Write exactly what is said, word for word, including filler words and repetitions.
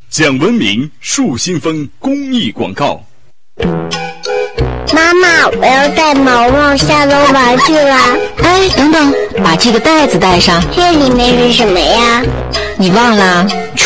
讲文明树新风公益广告。 妈妈，我要带毛毛下楼玩去了。 哎，等等，把这个袋子带上。 这里面是什么呀？ 你忘了？